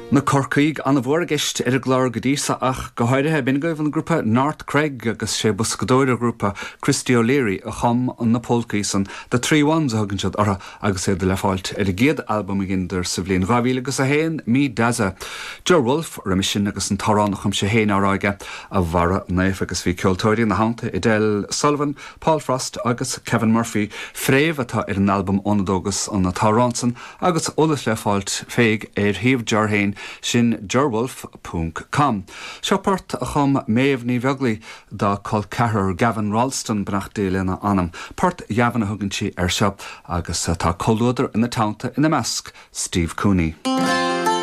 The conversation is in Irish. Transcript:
Na Corcaig an bhór gist glár godísa ach go háirithe bin goibh an grúpa North Craig agus sé buscadóir grúpa Christy O'Leary a chum an na Polcaísan de 3-1 hagann siad ara agus é de le fáilt a géad album gin der sa bblion ráhíle agus a héin mí daza. Joe Wolf remission agus an tarrán chum sé héin áráige a bhara naif agus bhí ceoltóirí na hánta Adele Sullivan, Paul Frost agus Kevin Murphy fréamh atá ar an album onadógus an na tarránsan agus olalas le fáilt féig híomh dearthain sin jourwolf.com. Seopart a chum méamh ní bheaglaí dá col cethir Gavin Ralston bnach déilena anam. Part javan a thugann si ar seo agus tá colúidir in na tánta in na measc Steve Cooney.